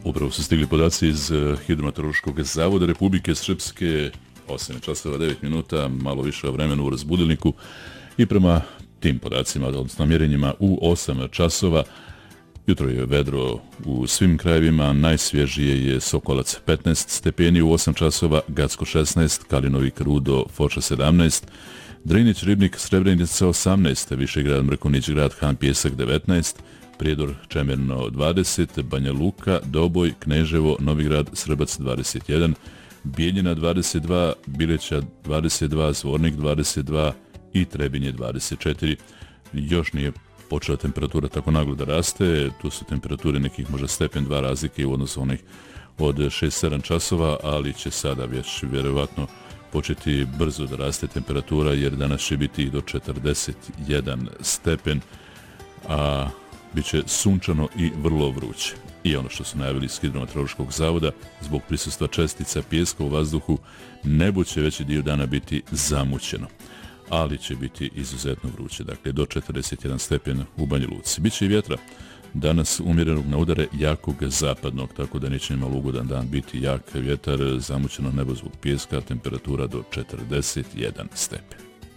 Upravo su stigli podaci iz Hidrometeorološkog zavoda Republike Srpske, 8 časova 9 minuta, malo više vremena u razbudilniku i prema tim podacima, odnosno mjerenjima u 8 časova, jutro je vedro u svim krajevima, najsvježije je Sokolac 15 stepeni u 8 časova, Gacko 16, Kalinovik, Rudo, Foča 17, Drinić, Ribnik, Srebrenica 18, Višegrad, Mrkonić, Grad, Han, Pjesak 19, Prijedor, Čemerno 20, Banja Luka, Doboj, Kneževo, Novigrad, Srbac 21, Bijeljina 22, Bileća 22, Zvornik 22 i Trebinje 24. Još nije počela temperatura tako naglo da raste, tu su temperature nekih možda stepen 2 razlike u odnosu onih od 6-7 časova, ali će sada već vjerovatno početi brzo da raste temperatura, jer danas će biti do 41 stepen, a bit će sunčano i vrlo vruće. I ono što su najavili iz Hidrometeorološkog zavoda, zbog prisustva čestica pijeska u vazduhu, nebo će veći dio dana biti zamućeno, ali će biti izuzetno vruće, dakle do 41 stepen u Banja Luci. Biće i vjetra, danas umjerenog na udare jakog zapadnog, tako da neće imalo ugodan dan biti jak vjetar, zamućeno nebo zbog pijeska, temperatura do 41 stepen.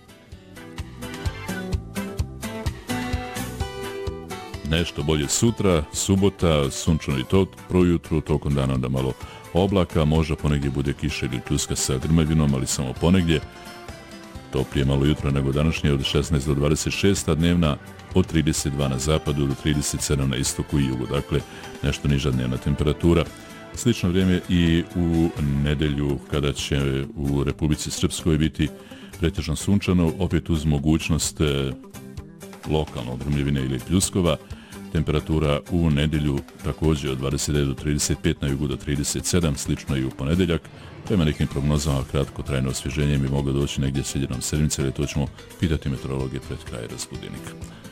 Nešto bolje sutra, subota, sunčano i to projutru, tokom dana onda malo oblaka, možda ponegdje bude kiša ili pljuska sa grmavinom, ali samo ponegdje. Toplije malo jutro nego današnje, od 16 do 26, a dnevna od 32 na zapadu do 37 na istoku i jugu, dakle nešto niža dnevna temperatura. Slično vrijeme i u nedelju, kada će u Republici Srpskoj biti pretežno sunčano, opet uz mogućnost lokalnog grmljevine ili pljuskova. Temperatura u nedelju također od 29 do 35, na jugu do 37, slično i u ponedeljak. Prema nekim prognozama kratko trajno osvježenje bi moglo doći negdje sredinom sedmice, ali to ćemo pitati meteorologe pred kraj razbudilnika.